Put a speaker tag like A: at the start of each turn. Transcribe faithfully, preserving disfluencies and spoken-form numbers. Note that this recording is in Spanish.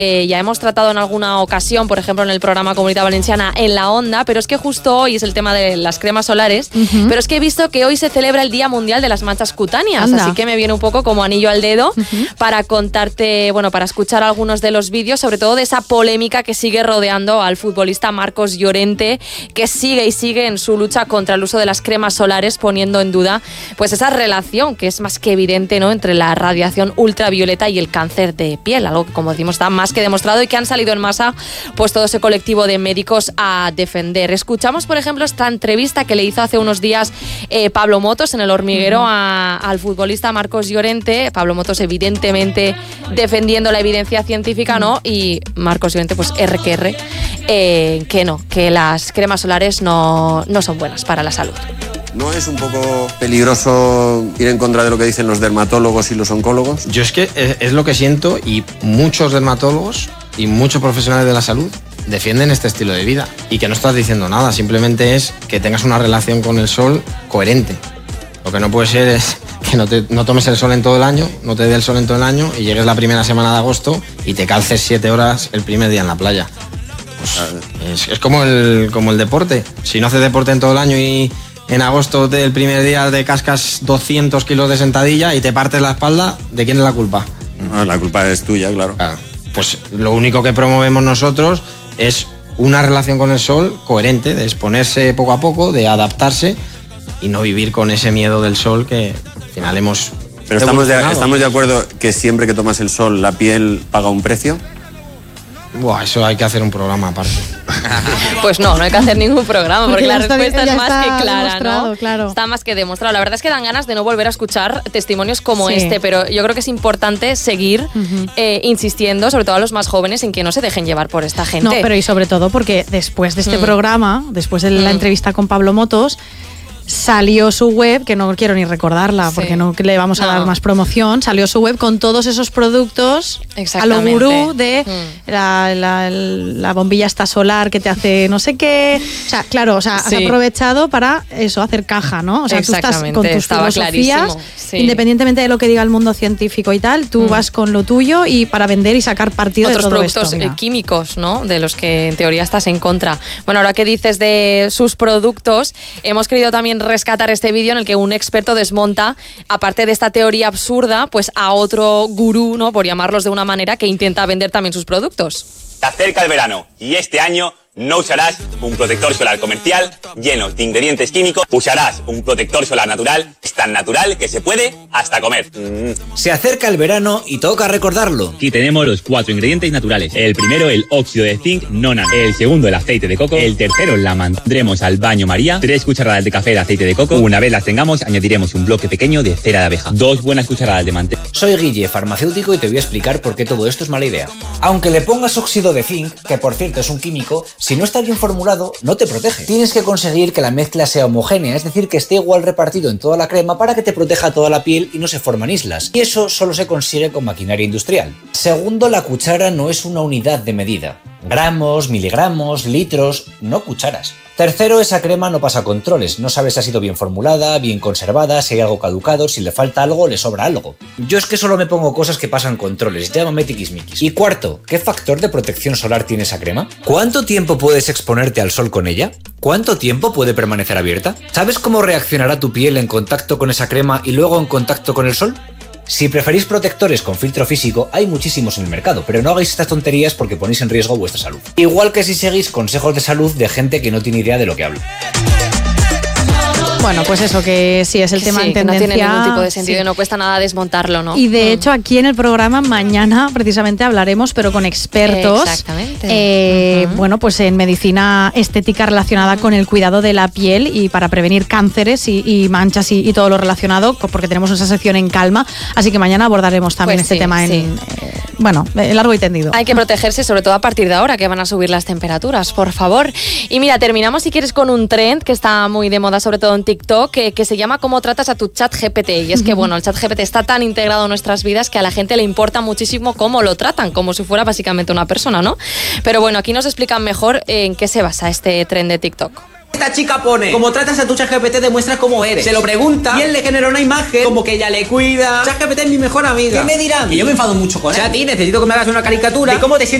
A: Eh, ya hemos tratado en alguna ocasión, por ejemplo, en el programa Comunidad Valenciana en La Onda, pero es que justo hoy es el tema de las cremas solares, uh-huh. pero es que he visto que hoy se celebra el Día Mundial de las Manchas Cutáneas, Anda. Así que me viene un poco como anillo al dedo uh-huh. para contarte, bueno, para escuchar algunos de los vídeos, sobre todo de esa polémica que sigue rodeando al futbolista Marcos Llorente, que sigue y sigue en su lucha contra el uso de las cremas solares, poniendo en duda pues esa relación que es más que evidente, ¿no?, entre la radiación ultravioleta y el cáncer de piel, algo que, como decimos, está más que demostrado y que han salido en masa pues todo ese colectivo de médicos a defender. Escuchamos, por ejemplo, esta entrevista que le hizo hace unos días eh, Pablo Motos en El Hormiguero uh-huh. a, al futbolista Marcos Llorente. Pablo Motos evidentemente defendiendo la evidencia científica, ¿no? Y Marcos Llorente pues R que R, eh, que no, que las cremas solares no, no son buenas para la salud.
B: ¿No es un poco peligroso ir en contra de lo que dicen los dermatólogos y los oncólogos?
C: Yo es que es lo que siento, y muchos dermatólogos y muchos profesionales de la salud defienden este estilo de vida, y que no estás diciendo nada, simplemente es que tengas una relación con el sol coherente. Lo que no puede ser es que no, te, no tomes el sol en todo el año, no te dé el sol en todo el año y llegues la primera semana de agosto y te calces siete horas el primer día en la playa. Pues es, es como, el, como el deporte. Si no haces deporte en todo el año y en agosto del primer día te cascas doscientos kilos de sentadilla y te partes la espalda, ¿de quién es la culpa?
B: No, la culpa es tuya, claro.
C: claro. Pues lo único que promovemos nosotros es una relación con el sol coherente, de exponerse poco a poco, de adaptarse y no vivir con ese miedo del sol que al final hemos...
B: Pero estamos de, estamos de acuerdo que siempre que tomas el sol la piel paga un precio.
C: Buah, eso hay que hacer un programa aparte.
A: Pues no, no hay que hacer ningún programa, porque, porque la respuesta es más que clara, ¿no?
D: Claro.
A: Está más que demostrado. La verdad es que dan ganas de no volver a escuchar testimonios como sí. este, pero yo creo que es importante seguir uh-huh. eh, insistiendo, sobre todo a los más jóvenes, en que no se dejen llevar por esta gente.
D: No, pero y sobre todo porque después de este mm. programa, después de la mm. entrevista con Pablo Motos, salió su web, que no quiero ni recordarla sí. porque no le vamos a no. dar más promoción, salió su web con todos esos productos a lo gurú de mm. la, la, la bombilla esta solar que te hace no sé qué, o sea, claro, o sea, sí. has aprovechado para eso, hacer caja, ¿no? O sea, tú estás con tus
A: Estaba
D: filosofías,
A: sí.
D: independientemente de lo que diga el mundo científico y tal, tú mm. vas con lo tuyo y para vender y sacar partido
A: otros
D: de todo
A: productos
D: esto,
A: químicos, ¿no?, de los que en teoría estás en contra. Bueno, ahora que dices de sus productos, hemos querido también rescatar este vídeo en el que un experto desmonta, aparte de esta teoría absurda, pues a otro gurú, ¿no?, por llamarlos de una manera, que intenta vender también sus productos.
E: Se acerca el verano y este año no usarás un protector solar comercial lleno de ingredientes químicos, usarás un protector solar natural, es tan natural que se puede hasta comer. Mm.
F: Se acerca el verano y toca recordarlo.
G: Aquí tenemos los cuatro ingredientes naturales. El primero, el óxido de zinc no nano. El segundo, el aceite de coco. El tercero, la mantendremos al baño María. Tres cucharadas de café de aceite de coco. Una vez las tengamos, añadiremos un bloque pequeño de cera de abeja. Dos buenas cucharadas de manteca.
F: Soy Guille, farmacéutico, y te voy a explicar por qué todo esto es mala idea. Aunque le pongas óxido de zinc, que por cierto es un químico, si no está bien formulado, no te protege. Tienes que conseguir que la mezcla sea homogénea, es decir, que esté igual repartido en toda la crema para que te proteja toda la piel y no se forman islas. Y eso solo se consigue con maquinaria industrial. Segundo, la cuchara no es una unidad de medida. Gramos, miligramos, litros, no cucharas. Tercero, esa crema no pasa controles, no sabes si ha sido bien formulada, bien conservada, si hay algo caducado, si le falta algo o le sobra algo. Yo es que solo me pongo cosas que pasan controles, llámame tiquismiquis. Y cuarto, ¿qué factor de protección solar tiene esa crema? ¿Cuánto tiempo puedes exponerte al sol con ella? ¿Cuánto tiempo puede permanecer abierta? ¿Sabes cómo reaccionará tu piel en contacto con esa crema y luego en contacto con el sol? Si preferís protectores con filtro físico, hay muchísimos en el mercado, pero no hagáis estas tonterías porque ponéis en riesgo vuestra salud. Igual que si seguís consejos de salud de gente que no tiene idea de lo que habla.
D: Bueno, pues eso, que sí es el tema
A: sí,
D: en tendencia.
A: No tiene ningún tipo de sentido sí. y no cuesta nada desmontarlo, ¿no?
D: Y de
A: mm.
D: hecho aquí en el programa mañana precisamente hablaremos, pero con expertos.
A: Exactamente.
D: Eh,
A: uh-huh.
D: Bueno, pues en medicina estética relacionada uh-huh. con el cuidado de la piel y para prevenir cánceres y, y manchas y, y todo lo relacionado, porque tenemos esa sección en Calma. Así que mañana abordaremos también
A: pues
D: este
A: sí,
D: tema en,
A: sí.
D: eh, bueno, largo y tendido.
A: Hay que protegerse, sobre todo a partir de ahora, que van a subir las temperaturas, por favor. Y mira, terminamos si quieres con un trend que está muy de moda, sobre todo en TikTok, que, que se llama ¿Cómo tratas a tu chat G P T? Y es que, bueno, el chat G P T está tan integrado en nuestras vidas que a la gente le importa muchísimo cómo lo tratan, como si fuera básicamente una persona, ¿no? Pero bueno, aquí nos explican mejor en qué se basa este trend de TikTok.
H: Esta chica pone, como tratas a tu ChatGPT demuestra cómo eres. Se lo pregunta y él le genera una imagen como que ella le cuida. ChatGPT es mi mejor amiga. ¿Qué me dirán? Que yo me enfado mucho con él. Chati, necesito que me hagas una caricatura de cómo te sientes